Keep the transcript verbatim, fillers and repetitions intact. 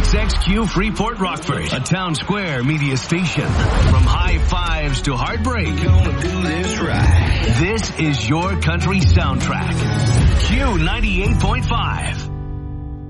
X X Q Freeport Rockford, a Town Square media station. From high fives to heartbreak. Gonna do this right. This is your country soundtrack. Q ninety-eight point five.